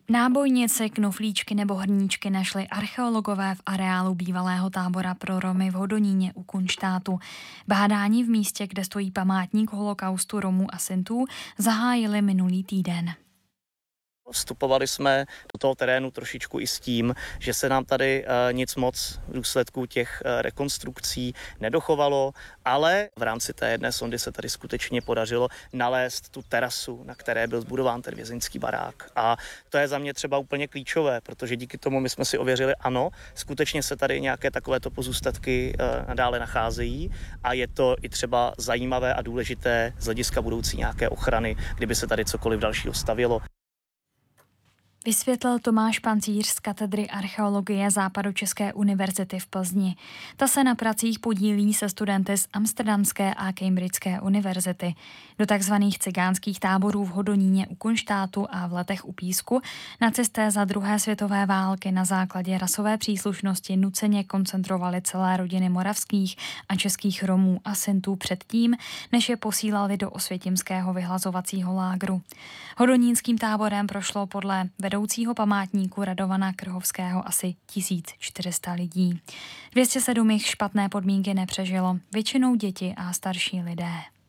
Nábojnice, knoflíčky nebo hrníčky našli archeologové v areálu bývalého tábora pro Romy v Hodoníně u Kunštátu. Bádání v místě, kde stojí památník holokaustu Romů a Sintů, zahájili minulý týden. Vstupovali jsme do toho terénu trošičku i s tím, že se nám tady nic moc v důsledku těch rekonstrukcí nedochovalo, ale v rámci té jedné sondy se tady skutečně podařilo nalézt tu terasu, na které byl zbudován ten vězeňský barák. A to je za mě třeba úplně klíčové, protože díky tomu my jsme si ověřili, ano, skutečně se tady nějaké takovéto pozůstatky nadále nacházejí a je to i třeba zajímavé a důležité z hlediska budoucí nějaké ochrany, kdyby se tady cokoliv dalšího stavělo. Vysvětlil Tomáš Pancíř z katedry archeologie Západočeské univerzity v Plzni. Ta se na pracích podílí se studenty z Amsterdamské a Cambridgeské univerzity. Do takzvaných cigánských táborů v Hodoníně u Kunštátu a v Letech u Písku nacisté za druhé světové války na základě rasové příslušnosti nuceně koncentrovali celé rodiny moravských a českých Romů a Sintů předtím, než je posílali do osvětimského vyhlazovacího lágru. Hodonínským táborem prošlo podle vedoucího památníku Radovana Krhovského asi 1400 lidí. 207 jich špatné podmínky nepřežilo, většinou děti a starší lidé.